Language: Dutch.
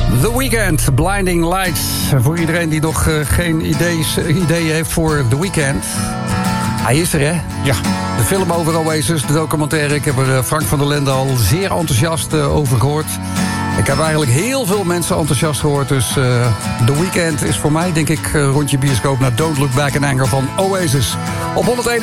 The Weeknd, Blinding Lights. Voor iedereen die nog geen ideeën heeft voor The Weeknd. Hij is er, hè? Ja. De film over Oasis, de documentaire. Ik heb er Frank van der Lende al zeer enthousiast over gehoord. Ik heb eigenlijk heel veel mensen enthousiast gehoord. Dus The Weeknd is voor mij, denk ik, rondje bioscoop naar Don't Look Back in Anger van Oasis. Op 101.